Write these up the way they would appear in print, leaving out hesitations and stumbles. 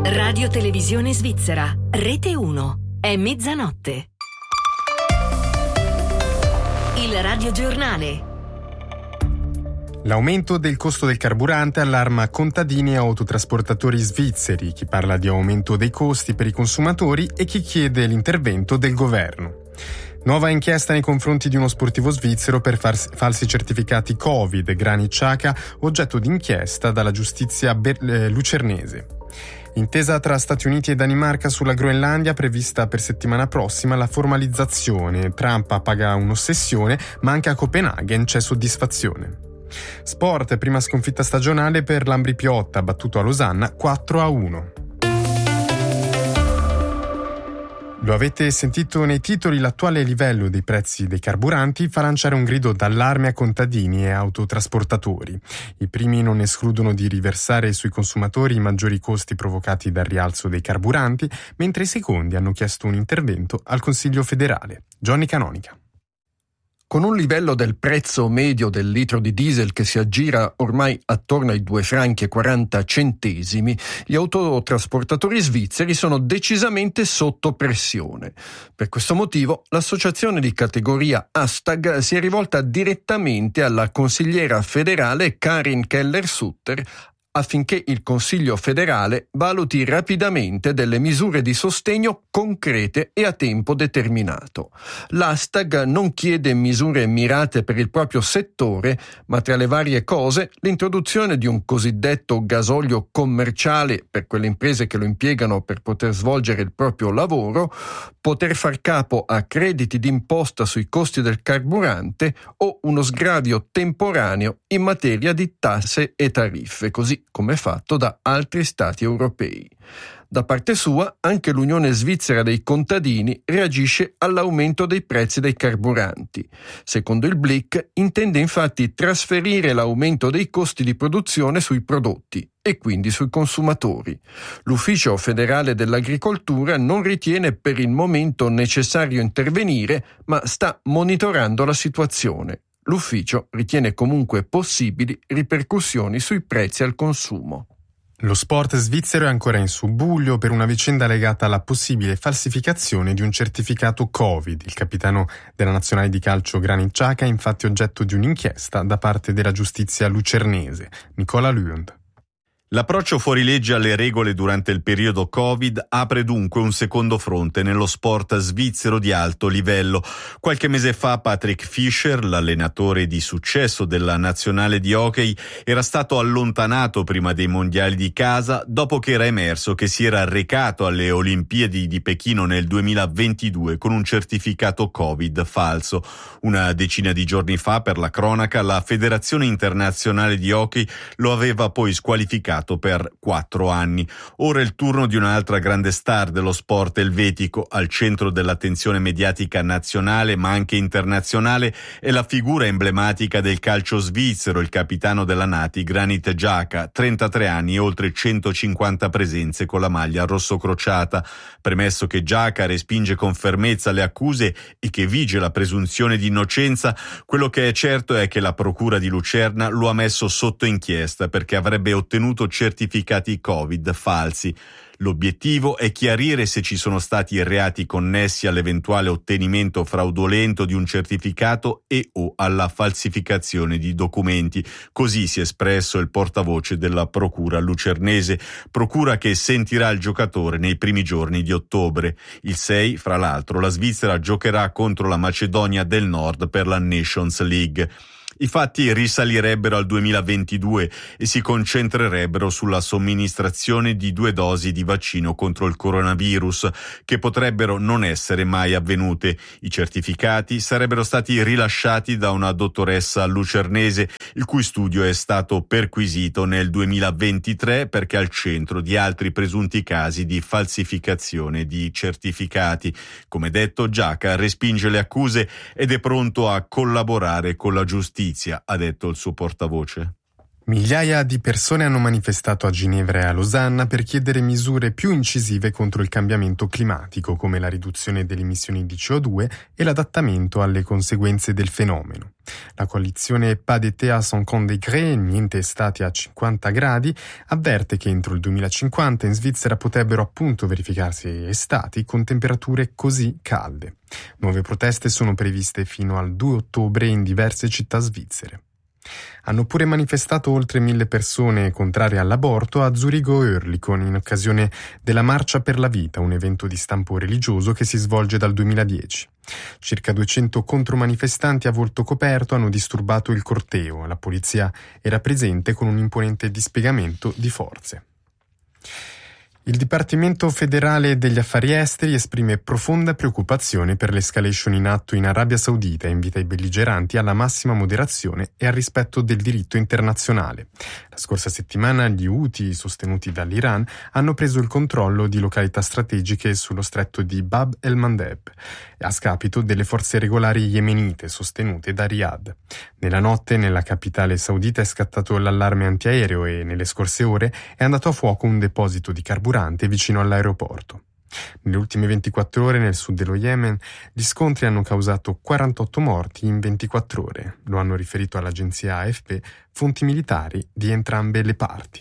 Radio Televisione Svizzera, Rete 1, è mezzanotte. Il radiogiornale. L'aumento del costo del carburante allarma contadini e autotrasportatori svizzeri, chi parla di aumento dei costi per i consumatori e chi chiede l'intervento del governo. Nuova inchiesta nei confronti di uno sportivo svizzero per falsi certificati Covid, Granit Xhaka, oggetto d'inchiesta dalla giustizia lucernese. Intesa tra Stati Uniti e Danimarca sulla Groenlandia prevista per settimana prossima la formalizzazione. Trump appaga un'ossessione, ma anche a Copenaghen c'è soddisfazione. Sport, prima sconfitta stagionale per l'Ambri Piotta, battuto a Losanna 4-1. Lo avete sentito nei titoli, l'attuale livello dei prezzi dei carburanti fa lanciare un grido d'allarme a contadini e autotrasportatori. I primi non escludono di riversare sui consumatori i maggiori costi provocati dal rialzo dei carburanti, mentre i secondi hanno chiesto un intervento al Consiglio federale. Johnny Canonica. Con un livello del prezzo medio del litro di diesel che si aggira ormai attorno ai 2,40 franchi, gli autotrasportatori svizzeri sono decisamente sotto pressione. Per questo motivo, l'associazione di categoria Astag si è rivolta direttamente alla consigliera federale Karin Keller-Sutter affinché il Consiglio federale valuti rapidamente delle misure di sostegno concrete e a tempo determinato. L'Astag non chiede misure mirate per il proprio settore, ma tra le varie cose l'introduzione di un cosiddetto gasolio commerciale per quelle imprese che lo impiegano per poter svolgere il proprio lavoro, poter far capo a crediti d'imposta sui costi del carburante o uno sgravio temporaneo in materia di tasse e tariffe, così come fatto da altri stati europei. Da parte sua, anche l'Unione Svizzera dei Contadini reagisce all'aumento dei prezzi dei carburanti. Secondo il Blick, intende infatti trasferire l'aumento dei costi di produzione sui prodotti e quindi sui consumatori. L'Ufficio federale dell'agricoltura non ritiene per il momento necessario intervenire, ma sta monitorando la situazione. L'ufficio ritiene comunque possibili ripercussioni sui prezzi al consumo. Lo sport svizzero è ancora in subbuglio per una vicenda legata alla possibile falsificazione di un certificato Covid. Il capitano della nazionale di calcio Granit Xhaka è infatti oggetto di un'inchiesta da parte della giustizia lucernese. Nicola Lund. L'approccio fuorilegge alle regole durante il periodo Covid apre dunque un secondo fronte nello sport svizzero di alto livello. Qualche mese fa Patrick Fischer, l'allenatore di successo della nazionale di hockey, era stato allontanato prima dei mondiali di casa dopo che era emerso che si era recato alle Olimpiadi di Pechino nel 2022 con un certificato Covid falso. Una decina di giorni fa, per la cronaca, la Federazione Internazionale di Hockey lo aveva poi squalificato per 4 anni. Ora è il turno di un'altra grande star dello sport elvetico. Al centro dell'attenzione mediatica nazionale ma anche internazionale è la figura emblematica del calcio svizzero, il capitano della Nati Granit Xhaka, 33 anni e oltre 150 presenze con la maglia rossocrociata. Premesso che Xhaka respinge con fermezza le accuse e che vige la presunzione di innocenza, quello che è certo è che la procura di Lucerna lo ha messo sotto inchiesta perché avrebbe ottenuto certificati Covid falsi. L'obiettivo è chiarire se ci sono stati reati connessi all'eventuale ottenimento fraudolento di un certificato e o alla falsificazione di documenti. Così si è espresso il portavoce della procura lucernese, procura che sentirà il giocatore nei primi giorni di ottobre. Il 6, fra l'altro, la Svizzera giocherà contro la Macedonia del Nord per la Nations League. I fatti risalirebbero al 2022 e si concentrerebbero sulla somministrazione di 2 dosi di vaccino contro il coronavirus, che potrebbero non essere mai avvenute. I certificati sarebbero stati rilasciati da una dottoressa lucernese, il cui studio è stato perquisito nel 2023 perché al centro di altri presunti casi di falsificazione di certificati. Come detto, Xhaka respinge le accuse ed è pronto a collaborare con la giustizia, ha detto il suo portavoce. Migliaia di persone hanno manifestato a Ginevra e a Losanna per chiedere misure più incisive contro il cambiamento climatico, come la riduzione delle emissioni di CO2 e l'adattamento alle conseguenze del fenomeno. La coalizione Pas d'été à 50 degrés, niente estate a 50 gradi, avverte che entro il 2050 in Svizzera potrebbero appunto verificarsi estati con temperature così calde. Nuove proteste sono previste fino al 2 ottobre in diverse città svizzere. Hanno pure manifestato oltre 1000 persone contrarie all'aborto a Zurigo-Oerlikon in occasione della Marcia per la Vita, un evento di stampo religioso che si svolge dal 2010. Circa 200 contromanifestanti a volto coperto hanno disturbato il corteo. La polizia era presente con un imponente dispiegamento di forze. Il Dipartimento federale degli affari esteri esprime profonda preoccupazione per l'escalation in atto in Arabia Saudita e invita i belligeranti alla massima moderazione e al rispetto del diritto internazionale. La scorsa settimana gli Houthi, sostenuti dall'Iran, hanno preso il controllo di località strategiche sullo stretto di Bab el-Mandeb, a scapito delle forze regolari yemenite sostenute da Riyadh. Nella notte nella capitale saudita è scattato l'allarme antiaereo e nelle scorse ore è andato a fuoco un deposito di carburante vicino all'aeroporto. Nelle ultime 24 ore nel sud dello Yemen gli scontri hanno causato 48 morti in 24 ore, lo hanno riferito all'agenzia AFP fonti militari di entrambe le parti.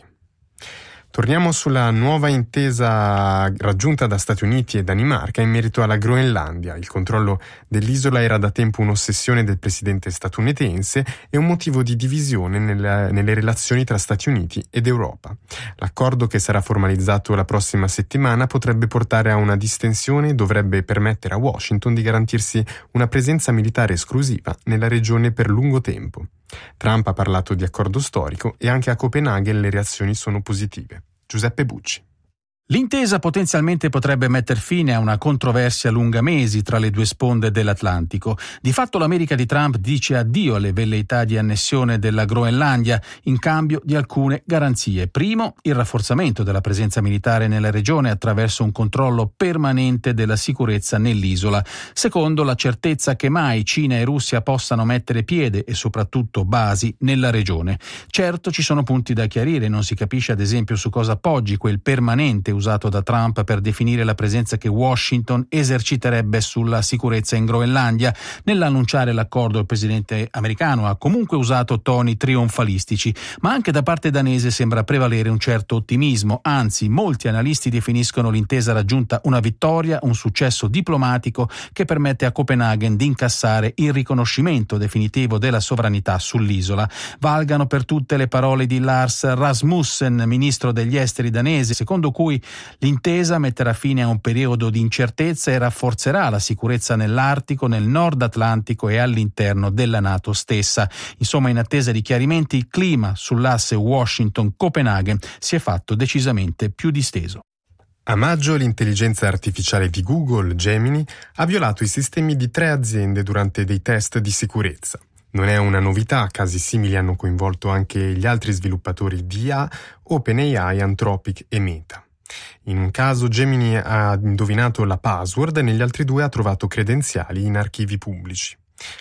Torniamo sulla nuova intesa raggiunta da Stati Uniti e Danimarca in merito alla Groenlandia. Il controllo dell'isola era da tempo un'ossessione del presidente statunitense e un motivo di divisione nelle relazioni tra Stati Uniti ed Europa. L'accordo, che sarà formalizzato la prossima settimana, potrebbe portare a una distensione e dovrebbe permettere a Washington di garantirsi una presenza militare esclusiva nella regione per lungo tempo. Trump ha parlato di accordo storico e anche a Copenaghen le reazioni sono positive. Giuseppe Bucci. L'intesa potenzialmente potrebbe metter fine a una controversia lunga mesi tra le due sponde dell'Atlantico. Di fatto l'America di Trump dice addio alle velleità di annessione della Groenlandia in cambio di alcune garanzie. Primo, il rafforzamento della presenza militare nella regione attraverso un controllo permanente della sicurezza nell'isola. Secondo, la certezza che mai Cina e Russia possano mettere piede e soprattutto basi nella regione. Certo, ci sono punti da chiarire, non si capisce ad esempio su cosa appoggi quel permanente usato da Trump per definire la presenza che Washington eserciterebbe sulla sicurezza in Groenlandia. Nell'annunciare l'accordo, il presidente americano ha comunque usato toni trionfalistici, ma anche da parte danese sembra prevalere un certo ottimismo. Anzi, molti analisti definiscono l'intesa raggiunta una vittoria, un successo diplomatico che permette a Copenaghen di incassare il riconoscimento definitivo della sovranità sull'isola. Valgano per tutte le parole di Lars Rasmussen, ministro degli esteri danese, secondo cui l'intesa metterà fine a un periodo di incertezza e rafforzerà la sicurezza nell'Artico, nel Nord Atlantico e all'interno della NATO stessa. Insomma, in attesa di chiarimenti, il clima sull'asse Washington-Copenaghen si è fatto decisamente più disteso. A maggio l'intelligenza artificiale di Google, Gemini, ha violato i sistemi di 3 aziende durante dei test di sicurezza. Non è una novità, casi simili hanno coinvolto anche gli altri sviluppatori di IA, OpenAI, Anthropic e Meta. In un caso Gemini ha indovinato la password, negli altri 2 ha trovato credenziali in archivi pubblici.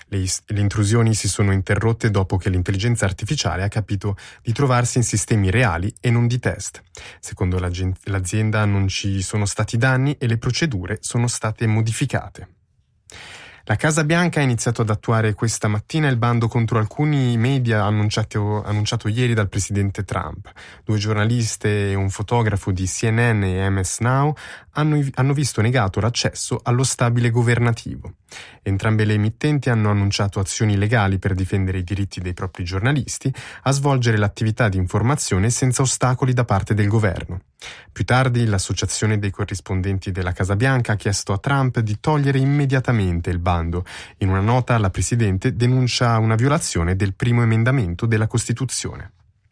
Le intrusioni si sono interrotte dopo che l'intelligenza artificiale ha capito di trovarsi in sistemi reali e non di test. Secondo l'azienda non ci sono stati danni e le procedure sono state modificate. La Casa Bianca ha iniziato ad attuare questa mattina il bando contro alcuni media annunciato ieri dal presidente Trump. 2 giornaliste e un fotografo di CNN e MS Now hanno visto negato l'accesso allo stabile governativo. Entrambe le emittenti hanno annunciato azioni legali per difendere i diritti dei propri giornalisti a svolgere l'attività di informazione senza ostacoli da parte del governo. Più tardi l'Associazione dei corrispondenti della Casa Bianca ha chiesto a Trump di togliere immediatamente il bando. In una nota la Presidente denuncia una violazione del primo emendamento della Costituzione.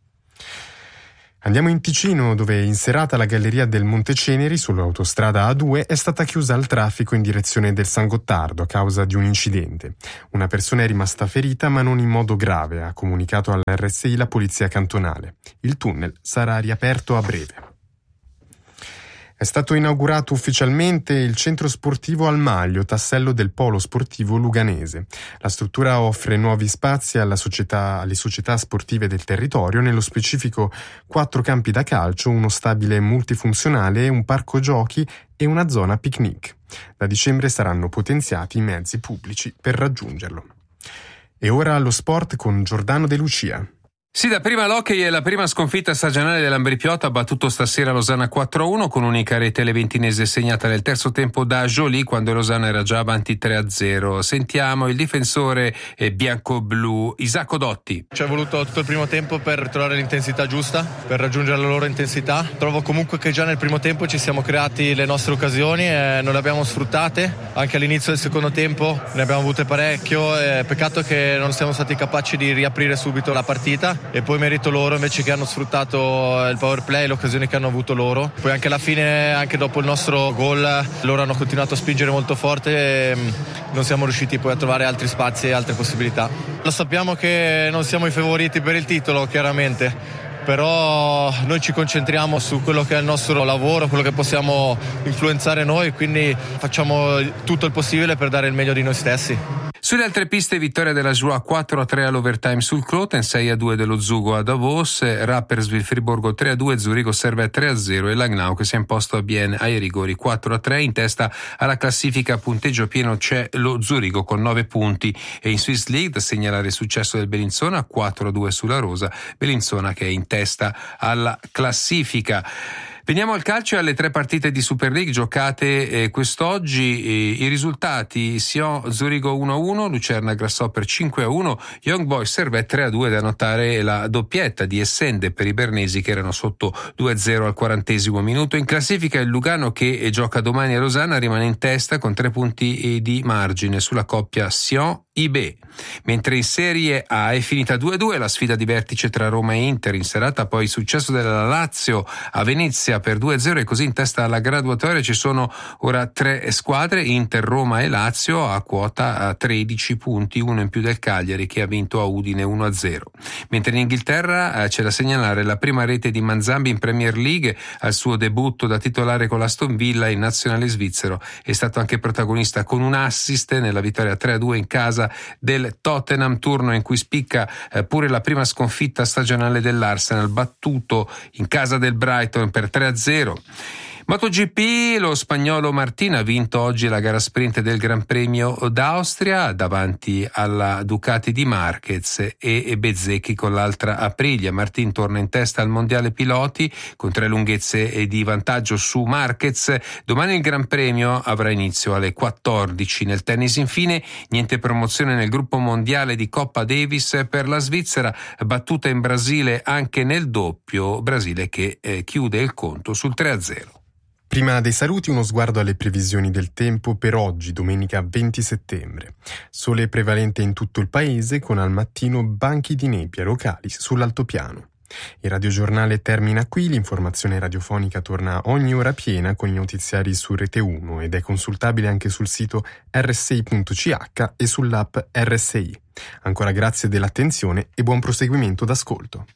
Andiamo in Ticino, dove in serata la galleria del Monte Ceneri sull'autostrada A2 è stata chiusa al traffico in direzione del San Gottardo a causa di un incidente. Una persona è rimasta ferita ma non in modo grave, ha comunicato all'RSI la polizia cantonale. Il tunnel sarà riaperto a breve. È È stato inaugurato ufficialmente il centro sportivo Al Maglio, tassello del polo sportivo luganese. La struttura offre nuovi spazi alle società sportive del territorio, nello specifico 4 campi da calcio, uno stabile multifunzionale, un parco giochi e una zona picnic. Da dicembre saranno potenziati i mezzi pubblici per raggiungerlo. E ora allo sport con Giordano De Lucia. Sì, da prima l'hockey è la prima sconfitta stagionale dell'Ambrì-Piotta, ha battuto stasera Losanna 4-1 con un'unica rete leventinese segnata nel terzo tempo da Joly quando Losanna era già avanti 3-0. Sentiamo il difensore bianco-blu Isacco Dotti. Ci è voluto tutto il primo tempo per trovare l'intensità giusta, per raggiungere la loro intensità. Trovo comunque che già nel primo tempo ci siamo creati le nostre occasioni e non le abbiamo sfruttate. Anche all'inizio del secondo tempo ne abbiamo avute parecchio. Peccato che non siamo stati capaci di riaprire subito la partita. E poi merito loro invece che hanno sfruttato il power play, le occasioni che hanno avuto loro. Poi anche alla fine, anche dopo il nostro gol, loro hanno continuato a spingere molto forte e non siamo riusciti poi a trovare altri spazi e altre possibilità. Lo sappiamo che non siamo i favoriti per il titolo, chiaramente, però noi ci concentriamo su quello che è il nostro lavoro, quello che possiamo influenzare noi, quindi facciamo tutto il possibile per dare il meglio di noi stessi. Sulle altre piste, vittoria della Joie 4-3 all'overtime sul Kloten, 6-2 dello Zugo a Davos, Rapperswil Friburgo 3-2, Zurigo Servette 3-0 e Langnau che si è imposto a Bienne ai rigori 4-3. In testa alla classifica a punteggio pieno c'è lo Zurigo con 9 punti e in Swiss League da segnalare il successo del Bellinzona 4-2 sulla rosa, Bellinzona che è in testa alla classifica. Veniamo al calcio e alle 3 partite di Super League giocate quest'oggi. I risultati: Sion Zurigo 1-1, Lucerna Grasshopper 5-1, Young Boys Servette 3-2. Da notare la doppietta di Essende per i bernesi che erano sotto 2-0 al 40° minuto. In classifica il Lugano che gioca domani a Losanna rimane in testa con 3 punti di margine sulla coppia Sion-IB. Mentre in Serie A è finita 2-2 la sfida di vertice tra Roma e Inter. In serata poi successo della Lazio a Venezia per 2-0 e così in testa alla graduatoria ci sono ora 3 squadre, Inter, Roma e Lazio, a quota 13 punti, uno in più del Cagliari che ha vinto a Udine 1-0. Mentre in Inghilterra c'è da segnalare la prima rete di Manzambi in Premier League al suo debutto da titolare con l'Aston Villa. In nazionale svizzero è stato anche protagonista con un assist nella vittoria 3-2 in casa del Tottenham, turno in cui spicca pure la prima sconfitta stagionale dell'Arsenal, battuto in casa del Brighton per 3-0. MotoGP, lo spagnolo Martin ha vinto oggi la gara sprint del Gran Premio d'Austria davanti alla Ducati di Marquez e Bezzecchi con l'altra Aprilia. Martin torna in testa al mondiale piloti con 3 lunghezze di vantaggio su Marquez. Domani il Gran Premio avrà inizio alle 14. Nel tennis infine niente promozione nel gruppo mondiale di Coppa Davis per la Svizzera, battuta in Brasile anche nel doppio, Brasile che chiude il conto sul 3-0. Prima dei saluti uno sguardo alle previsioni del tempo per oggi, domenica 20 settembre. Sole prevalente in tutto il paese con al mattino banchi di nebbia locali sull'altopiano. Il radiogiornale termina qui, l'informazione radiofonica torna ogni ora piena con i notiziari su Rete 1 ed è consultabile anche sul sito rsi.ch e sull'app RSI. Ancora grazie dell'attenzione e buon proseguimento d'ascolto.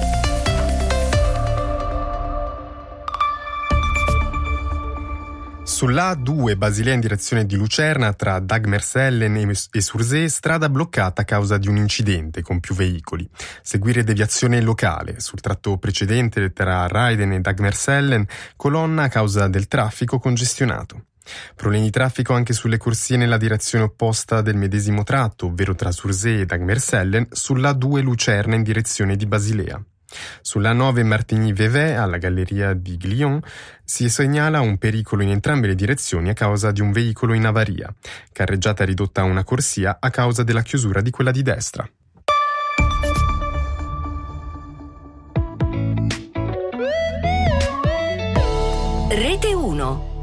Sulla A2 Basilea in direzione di Lucerna tra Dagmersellen e Sursee, strada bloccata a causa di un incidente con più veicoli. Seguire deviazione locale. Sul tratto precedente tra Reiden e Dagmersellen, colonna a causa del traffico congestionato. Problemi di traffico anche sulle corsie nella direzione opposta del medesimo tratto, ovvero tra Sursee e Dagmersellen, sulla A2 Lucerna in direzione di Basilea. Sulla 9 Martigny-Vevey, alla galleria di Glion, si segnala un pericolo in entrambe le direzioni a causa di un veicolo in avaria. Carreggiata ridotta a una corsia a causa della chiusura di quella di destra. Rete 1